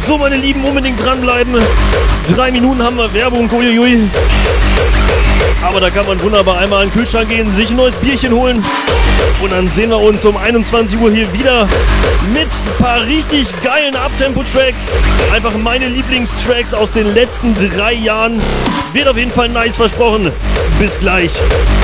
So, meine Lieben, unbedingt dranbleiben. 3 Minuten haben wir Werbung, uiuiui. Aber da kann man wunderbar einmal in den Kühlschrank gehen, sich ein neues Bierchen holen. Und dann sehen wir uns um 21 Uhr hier wieder mit ein paar richtig geilen Uptempo-Tracks. Einfach meine Lieblingstracks aus den letzten 3 Jahren. Wird auf jeden Fall nice, versprochen. Bis gleich.